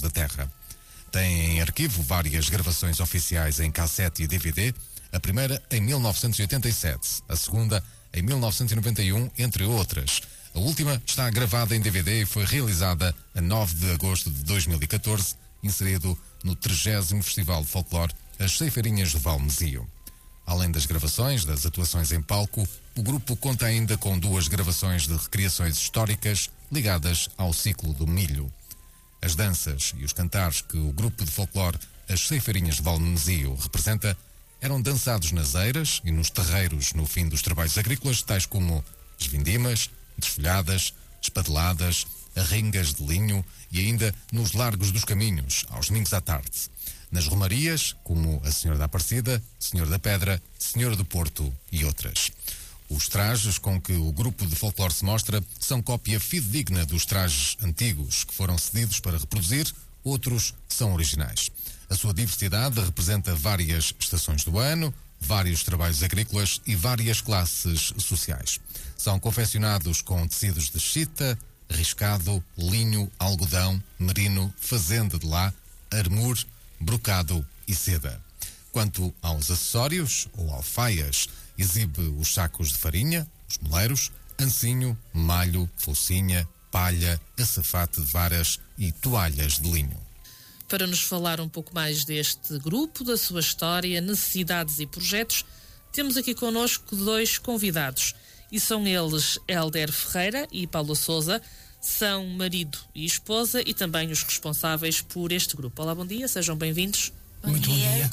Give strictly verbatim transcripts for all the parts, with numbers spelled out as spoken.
da terra. Tem em arquivo várias gravações oficiais em cassete e D V D, a primeira em mil novecentos e oitenta e sete, a segunda em mil novecentos e noventa e um, entre outras. A última está gravada em D V D e foi realizada a nove de agosto de dois mil e catorze, inserido no trigésimo Festival de Folclore As Ceifeirinhas de Valmezio. Além das gravações, das atuações em palco, o grupo conta ainda com duas gravações de recriações históricas ligadas ao ciclo do milho. As danças e os cantares que o grupo de folclore As Ceifeirinhas de Valmezio representa eram dançados nas eiras e nos terreiros no fim dos trabalhos agrícolas, tais como as vindimas, desfolhadas, espadeladas, arringas de linho e ainda nos largos dos caminhos, aos domingos à tarde. Nas romarias, como a Senhora da Aparecida, Senhor da Pedra, Senhora do Porto e outras. Os trajes com que o grupo de folclore se mostra são cópia fidedigna dos trajes antigos que foram cedidos para reproduzir, outros são originais. A sua diversidade representa várias estações do ano, vários trabalhos agrícolas e várias classes sociais. São confeccionados com tecidos de chita, riscado, linho, algodão, merino, fazenda de lã, armur, brocado e seda. Quanto aos acessórios ou alfaias, exibe os sacos de farinha, os moleiros, ancinho, malho, focinha, palha, açafate de varas e toalhas de linho. Para nos falar um pouco mais deste grupo, da sua história, necessidades e projetos, temos aqui connosco dois convidados. E são eles Hélder Ferreira e Paulo Sousa, são marido e esposa e também os responsáveis por este grupo. Olá, bom dia, sejam bem-vindos. Bom Muito dia. bom dia.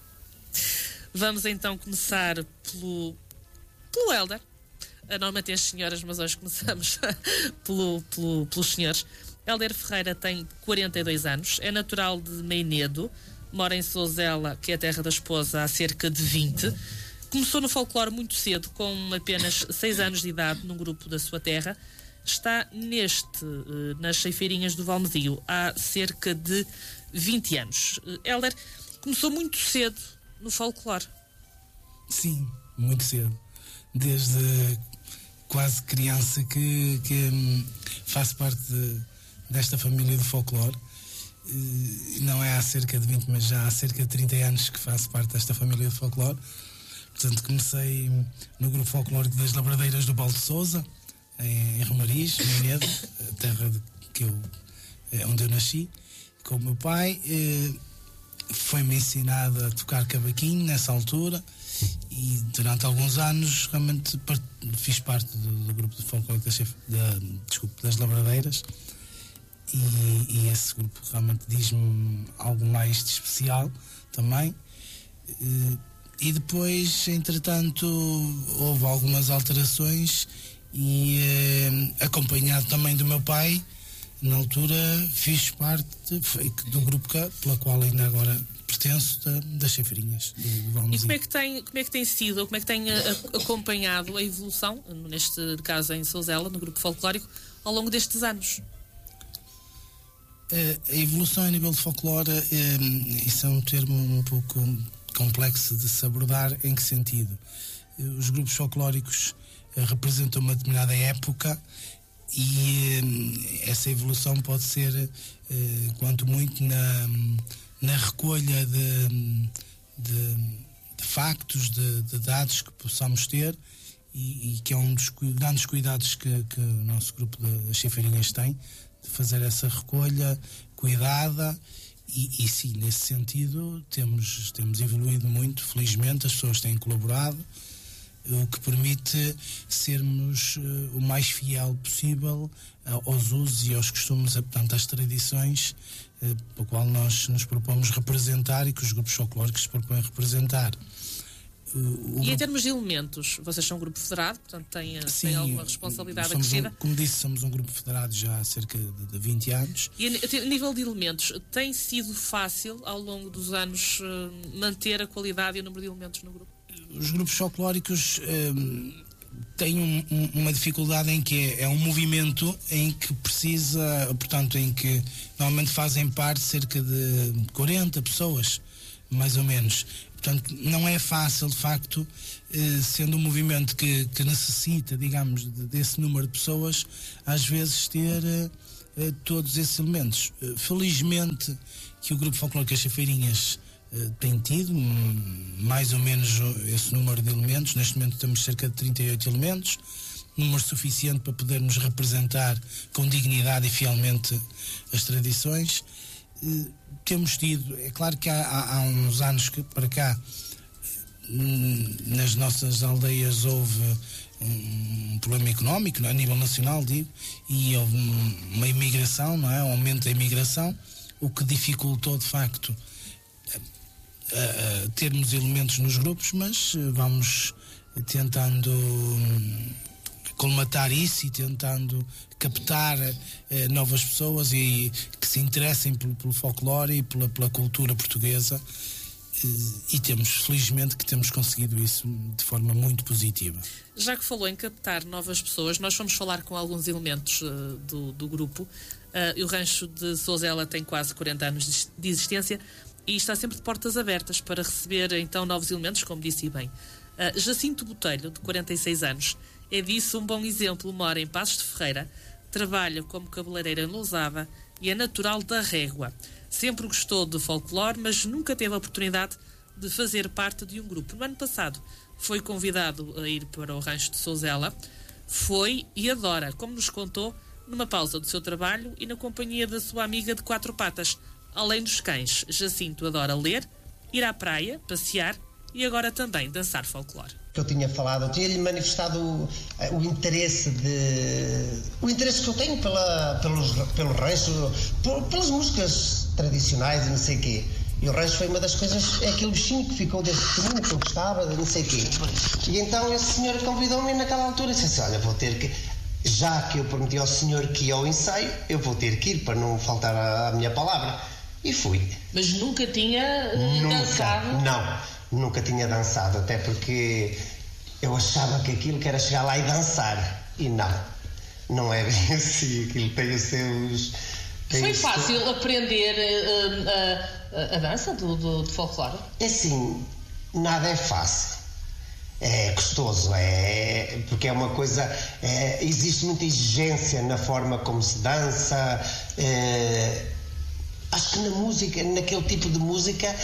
Vamos então começar pelo, pelo Hélder. Normalmente tem as senhoras, mas hoje começamos pelo, pelo, pelos senhores. Hélder Ferreira tem quarenta e dois anos, é natural de Meinedo, mora em Sousela, que é a terra da esposa, há cerca de vinte. Começou no folclore muito cedo, com apenas seis anos de idade, num grupo da sua terra. Está neste, nas Ceifeirinhas do Valmezio, há cerca de vinte anos. Hélder começou muito cedo no folclore. Sim, muito cedo. Desde quase criança que, que hum, faço parte de, desta família do folclore. Não é há cerca de vinte, mas já há cerca de trinta anos que faço parte desta família do folclore. Portanto, comecei no grupo folclórico das Labradeiras do Baldo de Sousa, em Romariz, Meinedo, a terra de, que eu, onde eu nasci, com o meu pai. Foi-me ensinado a tocar cavaquinho nessa altura e durante alguns anos realmente part... fiz parte do, do grupo de folclórico das, da, desculpe, das Labradeiras e, e esse grupo realmente diz-me algo mais de especial também. E depois, entretanto, houve algumas alterações e eh, acompanhado também do meu pai, na altura fiz parte do grupo pela qual ainda agora pertenço, da, das Ceifeirinhas do Valmezio. E como é que tem, como é que tem sido, ou como é que tem a, a, acompanhado a evolução, neste caso em Sousela, no grupo folclórico, ao longo destes anos? A, a evolução a nível de folclore, eh, isso é um termo um pouco complexo de se abordar. Em que sentido? Os grupos folclóricos eh, representam uma determinada época e eh, essa evolução pode ser eh, quanto muito na, na recolha de, de, de factos, de, de dados que possamos ter e, e que é um dos grandes cuidados que, que o nosso grupo das Ceifeirinhas tem, de fazer essa recolha cuidada. E, e sim, nesse sentido temos, temos evoluído muito, felizmente as pessoas têm colaborado, o que permite sermos uh, o mais fiel possível uh, aos usos e aos costumes, portanto às tradições uh, pelo qual nós nos propomos representar e que os grupos folclóricos se propõem representar. Uh, e em termos de elementos, vocês são um grupo federado, portanto têm, sim, têm alguma responsabilidade somos acrescida? Um, como disse, somos um grupo federado já há cerca de, de vinte anos. E a nível de elementos, tem sido fácil ao longo dos anos uh, manter a qualidade e o número de elementos no grupo? Os grupos folclóricos um, têm um, um, uma dificuldade em que é, é um movimento em que precisa, portanto, em que normalmente fazem parte cerca de quarenta pessoas, mais ou menos. Portanto, não é fácil, de facto, eh, sendo um movimento que, que necessita, digamos, de, desse número de pessoas, às vezes ter uh, todos esses elementos. Uh, felizmente que o Grupo Folclore Cachafeirinhas uh, tem tido um, mais ou menos esse número de elementos. Neste momento temos cerca de trinta e oito elementos, número suficiente para podermos representar com dignidade e fielmente as tradições. Uh, temos tido, é claro que há, há, há uns anos que para cá nas nossas aldeias houve um problema económico, não é? A nível nacional, digo, e houve uma imigração, não é? Um aumento da imigração, o que dificultou de facto a, a termos elementos nos grupos, mas vamos tentando colmatar isso e tentando captar eh, novas pessoas e que se interessem pelo, pelo folclore e pela, pela cultura portuguesa. E temos, felizmente, que temos conseguido isso de forma muito positiva. Já que falou em captar novas pessoas, nós vamos falar com alguns elementos uh, do, do grupo. Uh, o Rancho de Sousela tem quase quarenta anos de existência e está sempre de portas abertas para receber, então, novos elementos, como disse bem. Uh, Jacinto Botelho, de quarenta e seis anos, é disso um bom exemplo. Mora em Passos de Ferreira, trabalha como cabeleireira em Lousada e é natural da Régua. Sempre gostou de folclore, mas nunca teve a oportunidade de fazer parte de um grupo. No ano passado foi convidado a ir para o Rancho de Sousela, foi e adora, como nos contou, numa pausa do seu trabalho e na companhia da sua amiga de quatro patas. Além dos cães, Jacinto adora ler, ir à praia, passear e agora também dançar folclore. Que eu tinha falado, eu tinha-lhe manifestado o, o interesse de o interesse que eu tenho pela, pelos, pelo rancho, por, pelas músicas tradicionais e não sei o quê. E o rancho foi uma das coisas, é aquele bichinho que ficou desde pequenino, que eu gostava, não sei o quê. E então esse senhor convidou-me naquela altura e disse assim, olha, vou ter que, já que eu prometi ao senhor que ia ao ensaio, eu vou ter que ir para não faltar à, à minha palavra. E fui. Mas nunca tinha uh, nunca, dançado? Não. Nunca tinha dançado, até porque eu achava que aquilo que era chegar lá e dançar. E não, não é bem assim, aquilo tem os seus... Tem Foi os fácil seus... aprender uh, a, a dança do, do, de folclore? É assim, nada é fácil. É custoso, é, porque é uma coisa... É, existe muita exigência na forma como se dança... É, acho que na música, naquele tipo de música,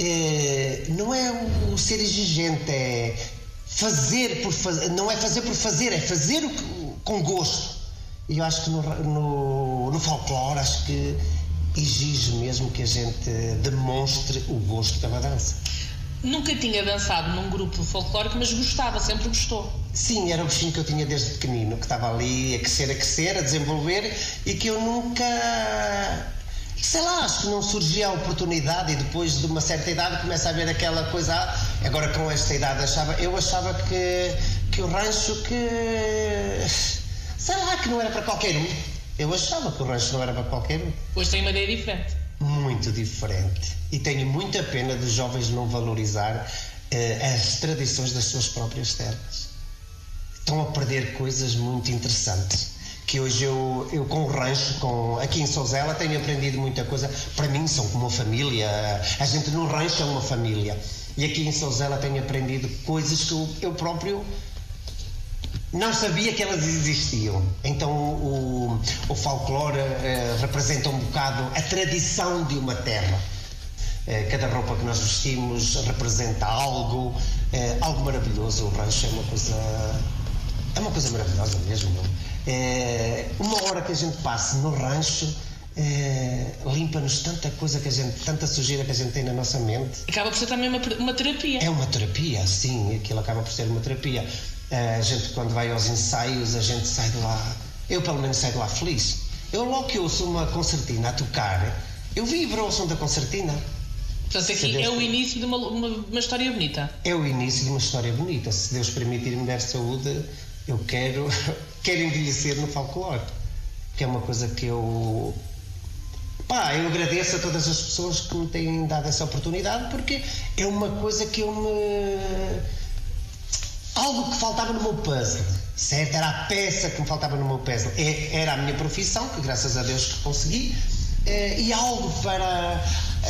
eh, não é o, o ser exigente, é fazer por fazer, não é fazer por fazer, é fazer o, com gosto. E eu acho que no, no, no folclore, acho que exige mesmo que a gente demonstre o gosto pela dança. Nunca tinha dançado num grupo folclórico, mas gostava, sempre gostou. Sim, era o bichinho que eu tinha desde pequenino, que estava ali a crescer, a crescer, a desenvolver e que eu nunca... Sei lá, acho que não surgia a oportunidade e depois de uma certa idade começa a haver aquela coisa, agora com esta idade achava, eu achava que, que o rancho que, sei lá, que não era para qualquer um. Eu achava que o rancho não era para qualquer um. Hoje tem uma ideia diferente. Muito diferente. E tenho muita pena dos jovens não valorizar eh, as tradições das suas próprias terras. Estão a perder coisas muito interessantes. Que hoje eu, eu com o rancho, com, aqui em Sousela, tenho aprendido muita coisa. Para mim são como uma família, a gente no rancho é uma família. E aqui em Sousela tenho aprendido coisas que eu, eu próprio não sabia que elas existiam. Então o, o folclore eh, representa um bocado a tradição de uma terra. Eh, cada roupa que nós vestimos representa algo, eh, algo maravilhoso. O rancho é uma coisa, é uma coisa maravilhosa mesmo. É, uma hora que a gente passa no rancho é, limpa-nos tanta coisa que a gente, tanta sujeira que a gente tem na nossa mente. Acaba por ser também uma, uma terapia. É uma terapia, sim, aquilo acaba por ser uma terapia. É, a gente quando vai aos ensaios, a gente sai de lá, eu pelo menos saio de lá feliz. Eu logo que ouço uma concertina a tocar, eu vibro ao som da concertina. Portanto, aqui Deus... é o início de uma, uma, uma história bonita. É o início de uma história bonita. Se Deus permitir me der saúde, eu quero, quero envelhecer no folclore, que é uma coisa que eu... Pá, eu agradeço a todas as pessoas que me têm dado essa oportunidade, porque é uma coisa que eu me... Algo que faltava no meu puzzle, certo? Era a peça que me faltava no meu puzzle. Era a minha profissão, que graças a Deus consegui, e algo para,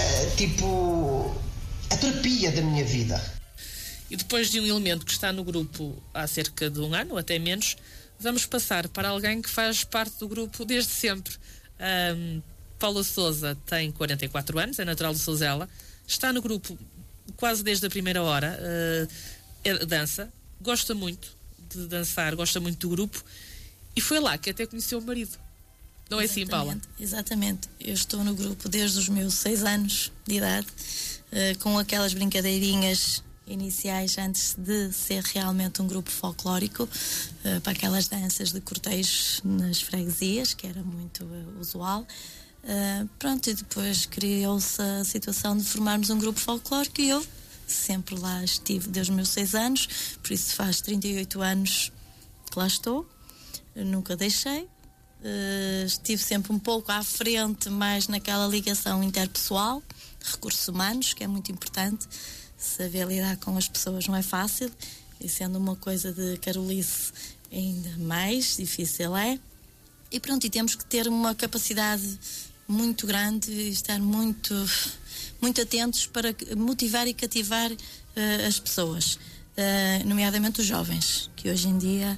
tipo, a terapia da minha vida. E depois de um elemento que está no grupo há cerca de um ano, até menos, vamos passar para alguém que faz parte do grupo desde sempre. Um, Paula Sousa tem quarenta e quatro anos, é natural de Souzela, está no grupo quase desde a primeira hora, uh, é, dança, gosta muito de dançar, gosta muito do grupo e foi lá que até conheceu o marido. Não é assim, Paula? Exatamente. Eu estou no grupo desde os meus seis anos de idade, uh, com aquelas brincadeirinhas iniciais antes de ser realmente um grupo folclórico, uh, para aquelas danças de cortejos nas freguesias, que era muito uh, usual. Uh, pronto, e depois criou-se a situação de formarmos um grupo folclórico e eu sempre lá estive desde os meus seis anos, por isso faz trinta e oito anos que lá estou, eu nunca deixei. Uh, estive sempre um pouco à frente, mais naquela ligação interpessoal, recursos humanos, que é muito importante. Saber lidar com as pessoas não é fácil, e sendo uma coisa de carolice ainda mais difícil é. E pronto, e temos que ter uma capacidade muito grande e estar muito, muito atentos para motivar e cativar uh, as pessoas, uh, nomeadamente os jovens, que hoje em dia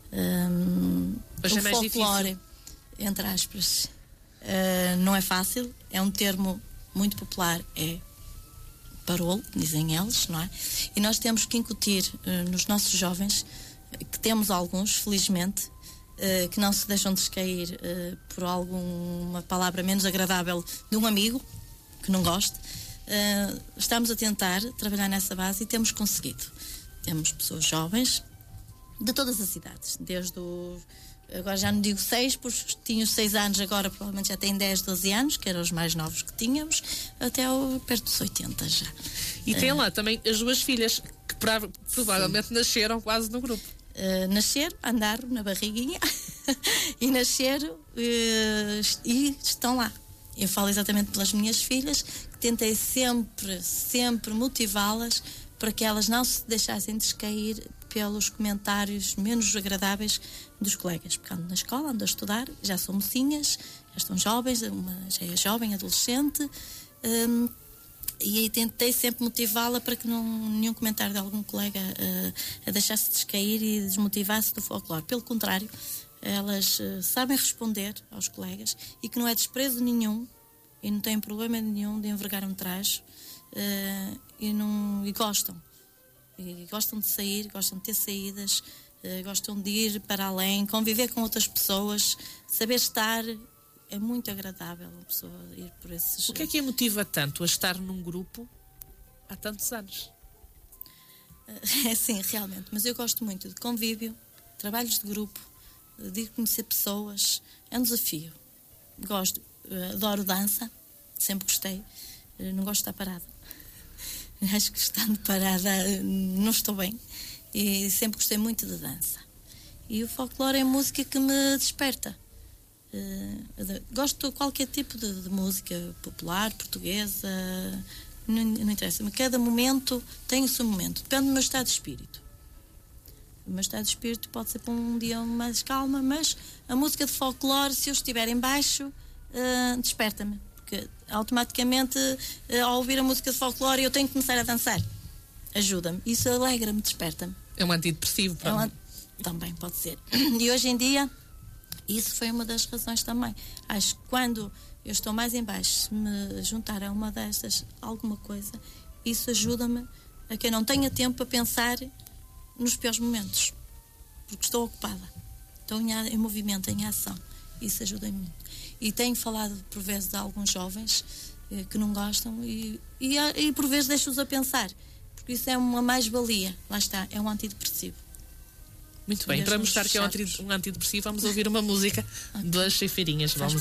um, hoje o é mais folclore, difícil. Entre aspas, uh, não é fácil, é um termo muito popular, é parolo, dizem eles, não é? E nós temos que incutir uh, nos nossos jovens, que temos alguns, felizmente, uh, que não se deixam descair uh, por alguma palavra menos agradável de um amigo que não goste. Uh, estamos a tentar trabalhar nessa base e temos conseguido. Temos pessoas jovens de todas as idades, desde o agora já não digo seis, porque tinha seis anos, agora provavelmente já tem dez, doze anos, que eram os mais novos que tínhamos, até o, perto dos oitenta já. E tem uh, lá também as duas filhas, que prova, provavelmente sim. nasceram quase no grupo. Uh, nasceram, andaram na barriguinha e nasceram uh, e estão lá. Eu falo exatamente pelas minhas filhas, que tentei sempre, sempre motivá-las para que elas não se deixassem descair pelos comentários menos agradáveis dos colegas, porque ando na escola, ando a estudar, já são mocinhas, já estão jovens, uma já é jovem, adolescente, um, e aí tentei sempre motivá-la para que não, nenhum comentário de algum colega uh, a deixasse descair e desmotivasse do folclore. Pelo contrário, elas uh, sabem responder aos colegas e que não é desprezo nenhum e não têm problema nenhum de envergar um traje uh, e, não, e gostam. E gostam de sair, gostam de ter saídas, uh, gostam de ir para além, conviver com outras pessoas, saber estar. É muito agradável a pessoa ir por esses... O que é que a motiva tanto a estar num grupo há tantos anos? É sim, realmente, mas eu gosto muito de convívio, trabalhos de grupo, de ir conhecer pessoas, é um desafio. Gosto, adoro dança, sempre gostei, não gosto de estar parada. Acho que estando parada não estou bem e sempre gostei muito de dança. E o folclore é música que me desperta. Uh, de, gosto de qualquer tipo de, de música popular, portuguesa, não, não interessa, mas cada momento tem o seu momento, depende do meu estado de espírito. O meu estado de espírito pode ser para um dia mais calma, mas a música de folclore, se eu estiver em baixo, uh, desperta-me, porque automaticamente uh, ao ouvir a música de folclore eu tenho que começar a dançar, ajuda-me, isso alegra-me, desperta-me. É um antidepressivo para é um mim. an... Também pode ser. E hoje em dia isso foi uma das razões também. Acho que quando eu estou mais em baixo, se me juntar a uma destas alguma coisa, isso ajuda-me a que eu não tenha tempo para pensar nos piores momentos, porque estou ocupada, estou em, em movimento, em ação. Isso ajuda-me muito. E tenho falado por vezes de alguns jovens eh, que não gostam e, e, e por vezes deixo-os a pensar, porque isso é uma mais-valia. Lá está, é um antidepressivo. Muito bem, para mostrar que é um antidepressivo, vamos ouvir uma música okay. das Ceifeirinhas. Vamos